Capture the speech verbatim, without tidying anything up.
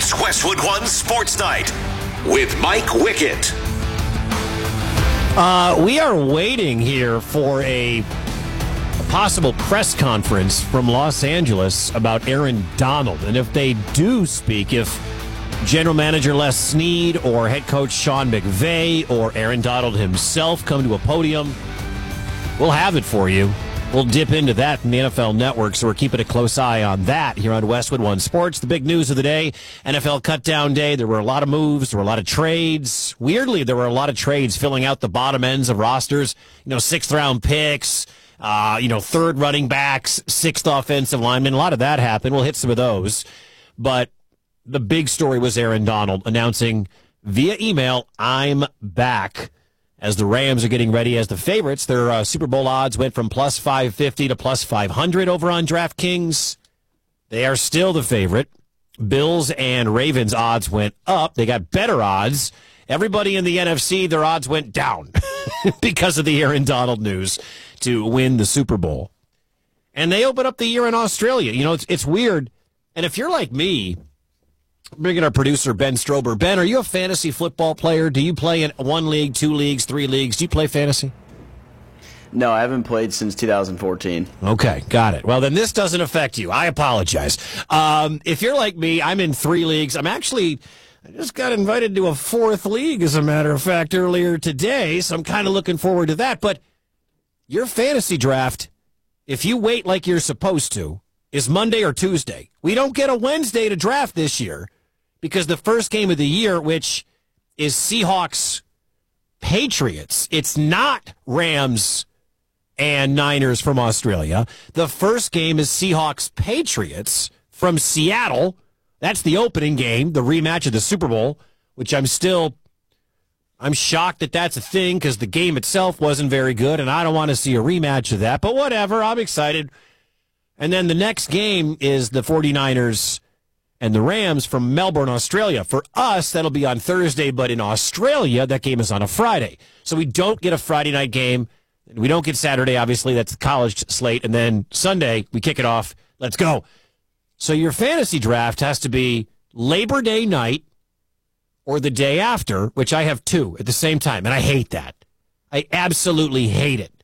It's Westwood One Sports Night with Mike Wickett. Uh, we are waiting here for a, a possible press conference from Los Angeles about Aaron Donald. And if they do speak, if General Manager Les Snead or Head Coach Sean McVay or Aaron Donald himself come to a podium, we'll have it for you. We'll dip into that from the N F L Network, so we're keeping a close eye on that here on Westwood One Sports. The big news of the day, N F L cutdown day. There were a lot of moves. There were a lot of trades. Weirdly, there were a lot of trades filling out the bottom ends of rosters. You know, sixth-round picks, uh, you know, third running backs, sixth offensive linemen. A lot of that happened. We'll hit some of those. But the big story was Aaron Donald announcing via email, I'm back. As the Rams are getting ready as the favorites, their uh, Super Bowl odds went from plus five fifty to plus five hundred over on DraftKings. They are still the favorite. Bills and Ravens odds went up. They got better odds. Everybody in the N F C, their odds went down because of the Aaron Donald news to win the Super Bowl. And they open up the year in Australia. You know, it's, it's weird. And if you're like me, bring in our producer, Ben Strober. Ben, are you a fantasy football player? Do you play in one league, two leagues, three leagues? Do you play fantasy? No, I haven't played since two thousand fourteen. Okay, got it. Well, then this doesn't affect you. I apologize. Um, if you're like me, I'm in three leagues. I'm actually, I just got invited to a fourth league, as a matter of fact, earlier today, so I'm kind of looking forward to that. But your fantasy draft, if you wait like you're supposed to, is Monday or Tuesday. We don't get a Wednesday to draft this year. Because the first game of the year, which is Seahawks Patriots, it's not Rams and Niners from Australia. The first game is Seahawks Patriots from Seattle. That's the opening game, the rematch of the Super Bowl, which I'm still, I'm shocked that that's a thing because the game itself wasn't very good, and I don't want to see a rematch of that. But whatever, I'm excited. And then the next game is the 49ers and the Rams from Melbourne, Australia. For us, that'll be on Thursday, but in Australia, that game is on a Friday. So we don't get a Friday night game. We don't get Saturday, obviously. That's the college slate. And then Sunday, we kick it off. Let's go. So your fantasy draft has to be Labor Day night or the day after, which I have two at the same time, and I hate that. I absolutely hate it.